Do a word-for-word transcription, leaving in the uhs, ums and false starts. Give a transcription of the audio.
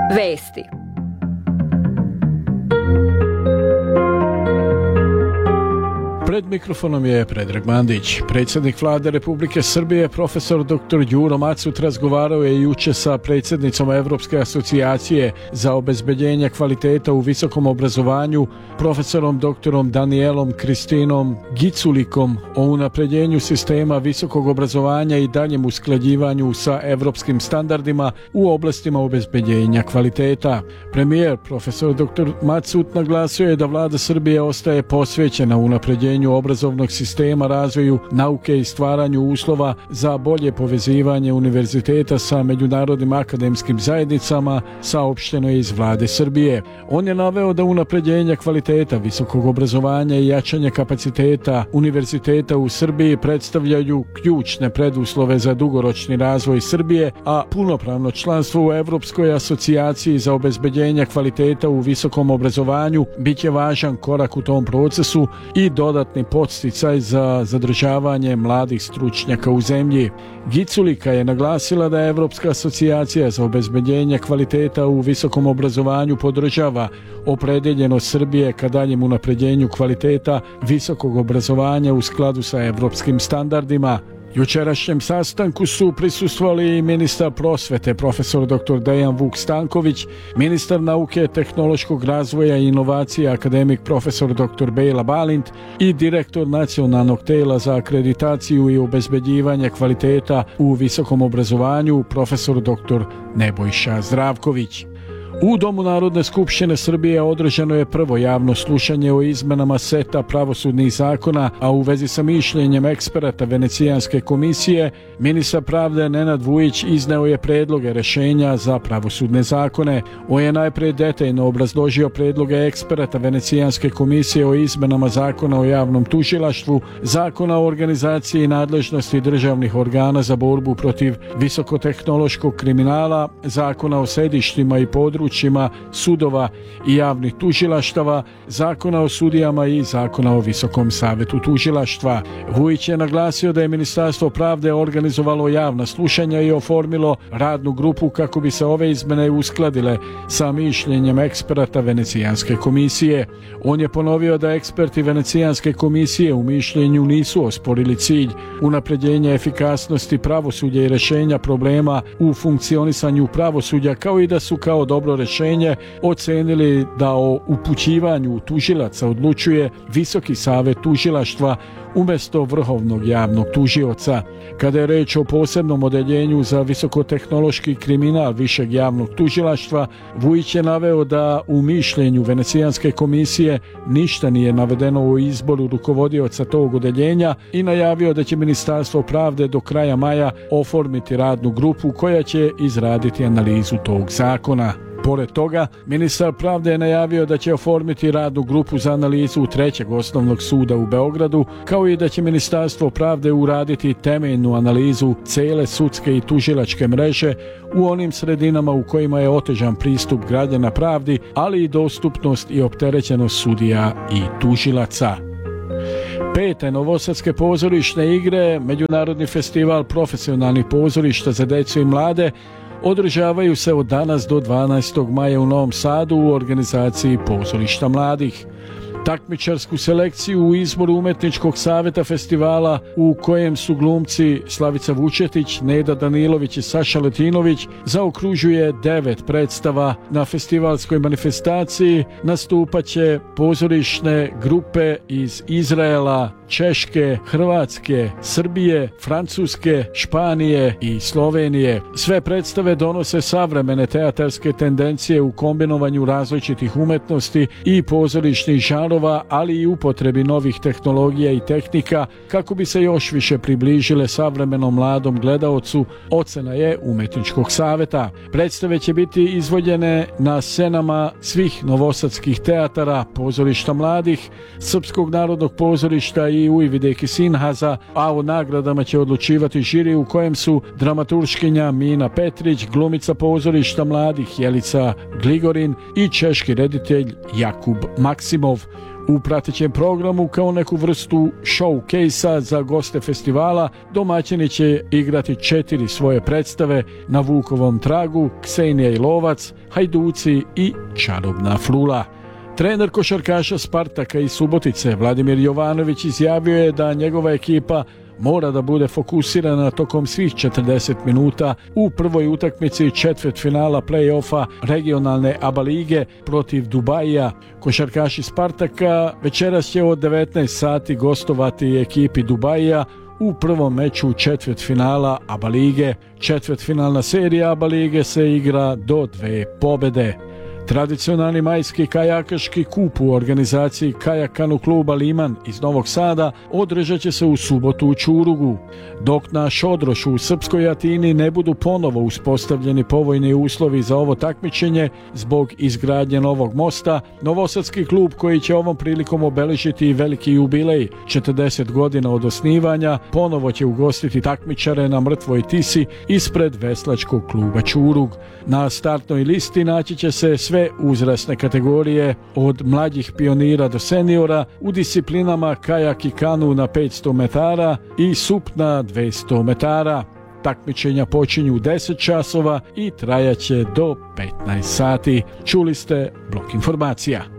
Vesti. Pred mikrofonom je Predrag Mandić. Predsjednik Vlade Republike Srbije, profesor doktor Đuro Macut, razgovarao je juče sa predsjednicom Evropske asocijacije za obezbeđenje kvaliteta u visokom obrazovanju, profesorom doktorom Danielom Kristinom Giculikom, o unapređenju sistema visokog obrazovanja i daljem usklađivanju sa evropskim standardima u oblastima obezbeđenja kvaliteta. Premijer, profesor doktor Macut, naglasio je da Vlada Srbije ostaje posvećena unapređenju obrazovnog sistema, razvoju nauke i stvaranju uslova za bolje povezivanje univerziteta sa međunarodnim akademskim zajednicama, saopšteno je iz Vlade Srbije. On je naveo da unapređenje kvaliteta visokog obrazovanja i jačanje kapaciteta univerziteta u Srbiji predstavljaju ključne preduslove za dugoročni razvoj Srbije, a punopravno članstvo u Evropskoj asocijaciji za obezbeđenje kvaliteta u visokom obrazovanju biće važan korak u tom procesu i dodatni podsticaj za zadržavanje mladih stručnjaka u zemlji. Giculika je naglasila da je Evropska asocijacija za obezbeđenje kvaliteta u visokom obrazovanju podržava opredeljenost Srbije ka daljem unapređenju kvaliteta visokog obrazovanja u skladu sa evropskim standardima. Jučerašnjem sastanku su prisustvovali i ministar prosvete profesor doktor Dejan Vuk Stanković, ministar nauke, tehnološkog razvoja i inovacija akademik profesor doktor Bejla Balint i direktor nacionalnog tela za akreditaciju i obezbeđivanje kvaliteta u visokom obrazovanju profesor doktor Nebojša Zdravković. U Domu Narodne skupštine Srbije održano je prvo javno slušanje o izmenama seta pravosudnih zakona, a u vezi sa mišljenjem eksperata Venecijanske komisije, ministar pravde Nenad Vujić izneo je predloge rešenja za pravosudne zakone. On je najprije detaljno obrazložio predloge eksperata Venecijanske komisije o izmenama zakona o javnom tužilaštvu, zakona o organizaciji i nadležnosti državnih organa za borbu protiv visokotehnološkog kriminala, zakona o sedištima i područjima sudova i javnih tužilaštava, zakona o sudijama i zakona o Visokom savetu tužilaštva. Vujić je naglasio da je Ministarstvo pravde organizovalo javna slušanja i oformilo radnu grupu kako bi se ove izmene uskladile sa mišljenjem eksperata Venecijanske komisije. On je ponovio da eksperti Venecijanske komisije u mišljenju nisu osporili cilj unapređenja efikasnosti pravosuđa i rešenja problema u funkcionisanju pravosuđa, kao i da su kao dobro rešenje ocenili da o upućivanju tužilaca odlučuje Visoki savet tužilaštva umjesto vrhovnog javnog tužioca. Kada je reč o posebnom odeljenju za visokotehnološki kriminal višeg javnog tužilaštva, Vujić je naveo da u mišljenju Venecijanske komisije ništa nije navedeno o izboru rukovodioca tog odeljenja i najavio da će Ministarstvo pravde do kraja maja oformiti radnu grupu koja će izraditi analizu tog zakona. Pored toga, ministar pravde je najavio da će oformiti radnu grupu za analizu trećeg osnovnog suda u Beogradu, kao i da će Ministarstvo pravde uraditi temeljnu analizu cele sudske i tužilačke mreže u onim sredinama u kojima je otežan pristup građana pravdi, ali i dostupnost i opterećenost sudija i tužilaca. Pete novosadske pozorišne igre, Međunarodni festival profesionalnih pozorišta za decu i mlade, održavaju se od danas do dvanaestog maja u Novom Sadu u organizaciji Pozorišta mladih. Takmičarsku selekciju u izboru umetničkog saveta festivala, u kojem su glumci Slavica Vučetić, Neda Danilović i Saša Letinović, zaokružuje devet predstava. Na festivalskoj manifestaciji nastupaće pozorišne grupe iz Izraela, Češke, Hrvatske, Srbije, Francuske, Španije i Slovenije. Sve predstave donose savremene teatarske tendencije u kombinovanju različitih umetnosti i pozorišnih žanrova, ali i upotrebi novih tehnologija i tehnika kako bi se još više približile savremenom mladom gledaocu, ocena je Umetničkog saveta. Predstave će biti izvođene na scenama svih novosadskih teatara, Pozorišta mladih, Srpskog narodnog pozorišta i Ujvideke Sinhaza, a o nagradama će odlučivati žiri u kojem su dramaturškinja Mina Petrić, glumica Pozorišta mladih Jelica Gligorin i češki reditelj Jakub Maksimov. U pratećem programu kao neku vrstu showcase-a za goste festivala domaćini će igrati četiri svoje predstave Na Vukovom tragu, Ksenija i lovac, Hajduci i Čarobna frula. Trener košarkaša Spartaka iz Subotice Vladimir Jovanović izjavio je da njegova ekipa mora da bude fokusirana tokom svih četrdeset minuta u prvoj utakmici četvrtfinala play-offa regionalne ABA lige protiv Dubaija. Košarkaši Spartaka večeras će od devetnaest sati gostovati ekipi Dubaija u prvom meču četvrtfinala ABA lige. Četvrtfinalna serija ABA lige se igra do dve pobede. Tradicionalni majski kajakaški kup u organizaciji Kajak Kanu kluba Liman iz Novog Sada održat će se u subotu u Čurugu. Dok na Šodrošu u Srpskoj Atini ne budu ponovo uspostavljeni povoljni uslovi za ovo takmičenje zbog izgradnje novog mosta, novosadski klub koji će ovom prilikom obeležiti veliki jubilej, četrdeset godina od osnivanja, ponovo će ugostiti takmičare na Mrtvoj Tisi ispred veslačkog kluba Čurug. Na startnoj listi naći će se sve uzrasne kategorije od mlađih pionira do seniora u disciplinama kajak i kanu na petsto metara i sup na dvesta metara. Takmičenja počinju u deset časova i trajaće do petnaest sati. Čuli ste blok informacija.